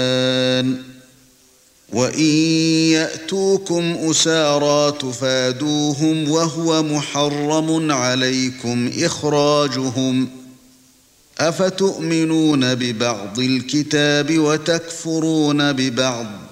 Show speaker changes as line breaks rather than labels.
وَإِن يَأْتُوكُمْ أُسَارَىٰ تُفَادُوهُمْ وَهُوَ مُحَرَّمٌ عَلَيْكُمْ إِخْرَاجُهُمْ أَفَتُؤْمِنُونَ بِبَعْضِ الْكِتَابِ وَتَكْفُرُونَ بِبَعْضٍ